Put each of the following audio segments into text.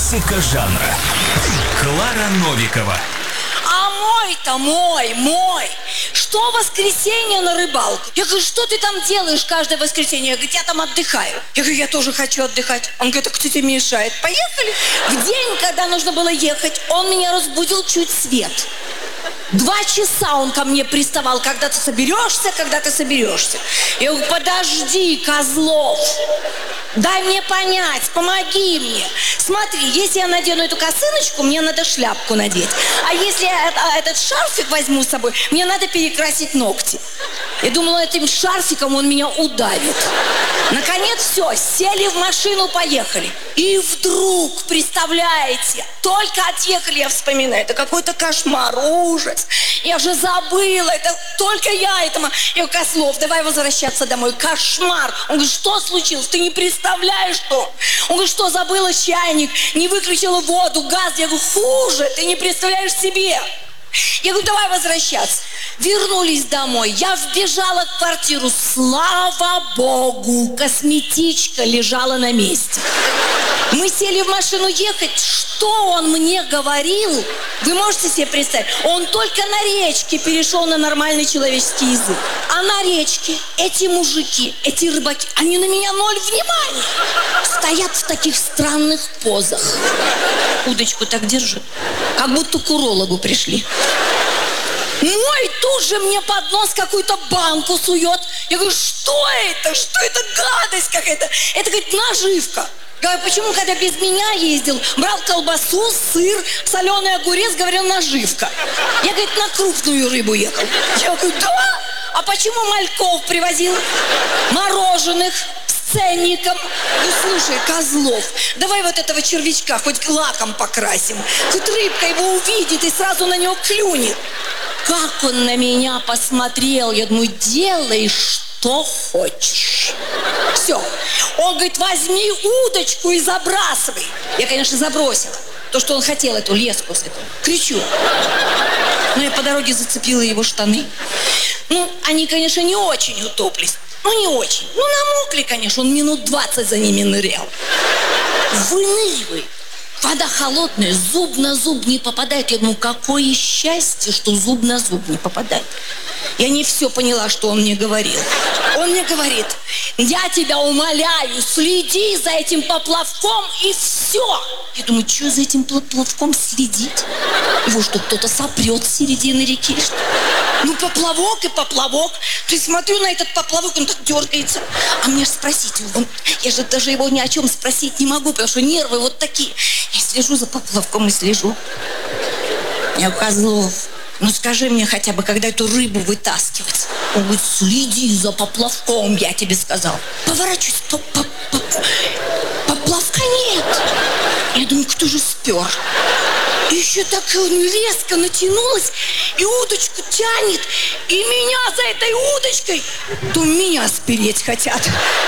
Классика жанра. Клара Новикова. А мой-то мой. Что воскресенье на рыбалку? Я говорю, что ты там делаешь каждое воскресенье? Я говорю, я там отдыхаю. Я говорю, я тоже хочу отдыхать. Он говорит, а кто тебе мешает? Поехали. В день, когда нужно было ехать, он меня разбудил чуть свет. 2 часа он ко мне приставал, когда ты соберешься. Я говорю, подожди, Козлов. Дай мне понять, помоги мне. Смотри, если я надену эту косыночку, мне надо шляпку надеть. А если я этот шарфик возьму с собой, мне надо перекрасить ногти. Я думала, этим шарфиком он меня удавит. Наконец все, сели в машину, поехали. И вдруг, представляете, только отъехали, я вспоминаю, это какой-то кошмар, ужас. Я же забыла, это только я этому. Я говорю, Козлов, давай возвращаться домой. Кошмар. Он говорит, что случилось? Ты не представляешь, что? Он говорит, что забыла чайник, не выключила воду, газ. Я говорю, хуже, ты не представляешь себе. Я говорю, давай возвращаться. Вернулись домой. Я вбежала в квартиру. Слава Богу, косметичка лежала на месте. Мы сели в машину ехать. Что он мне говорил? Вы можете себе представить? Он только на речке перешел на нормальный человеческий язык. А на речке эти мужики, эти рыбаки, они на меня 0 внимания. Стоят в таких странных позах. Удочку так держат, как будто к урологу пришли. Мой тут же мне под нос какую-то банку сует. Я говорю, что это? Что это гадость какая-то? Это, говорит, наживка. Говорю, почему, когда без меня ездил, брал колбасу, сыр, соленый огурец, говорил, наживка. Я, говорит, на крупную рыбу ехал. Я говорю, да? А почему мальков привозил? Мороженых с ценником. Ну, слушай, Козлов, давай вот этого червячка хоть лаком покрасим. Хоть рыбка его увидит и сразу на него клюнет. Как он на меня посмотрел. Я думаю, делай, что хочешь. Все. Он говорит, возьми удочку и забрасывай. Я, конечно, забросила. То, что он хотел, эту леску с этим. Кричу. Но я по дороге зацепила его штаны. Ну, они, конечно, не очень утоплись. Ну, не очень. Ну, намокли, конечно. Он минут 20 за ними нырял. Выныривай. Вода холодная, зуб на зуб не попадает. Я думаю, какое счастье, что зуб на зуб не попадает. Я не все поняла, что он мне говорил. Он мне говорит, я тебя умоляю, следи за этим поплавком и все. Я думаю, что за этим поплавком следить? Его что, кто-то сопрет с середины реки? Ну, поплавок и поплавок. Присмотрю на этот поплавок, он так дергается. А мне же спросить, я же даже его ни о чем спросить не могу, потому что нервы вот такие. Я слежу за поплавком и слежу. Я Козлов, ну скажи мне хотя бы, когда эту рыбу вытаскивать. Он говорит, следи за поплавком, я тебе сказал. Поворачиваюсь, поплавка нет. Я думаю, кто же спер? И еще так резко натянулась, и удочку тянет, и меня за этой удочкой, то меня спереть хотят.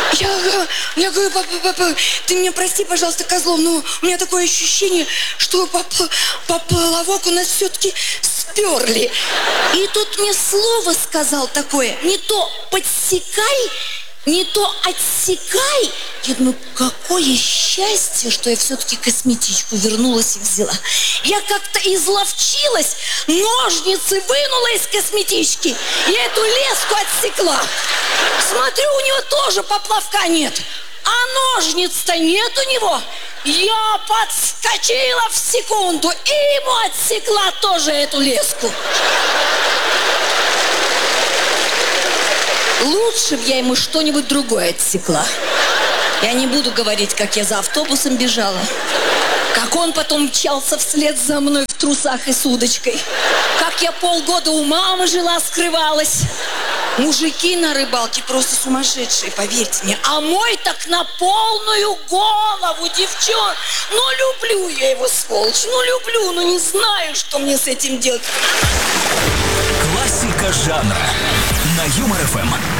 Я говорю, папа, ты меня прости, пожалуйста, Козлов, но у меня такое ощущение, что поплавок у нас все-таки сперли. И тут мне слово сказал такое, не то подсекай, не то отсекай. Я думаю, какое счастье, что я все-таки косметичку вернулась и взяла. Я как-то изловчилась, ножницы вынула из косметички и эту леску отсекла. Смотрю, у него тоже поплавка нет, а ножниц-то нет у него. Я подскочила в секунду и ему отсекла тоже эту леску. Лучше бы я ему что-нибудь другое отсекла. Я не буду говорить, как я за автобусом бежала, как он потом мчался вслед за мной в трусах и с удочкой, как я полгода у мамы жила, скрывалась. Мужики на рыбалке просто сумасшедшие, поверьте мне. А мой так на полную голову, девчон. Ну, люблю я его, сволочь, ну, люблю, но не знаю, что мне с этим делать. Классика жанра на Юмор ФМ.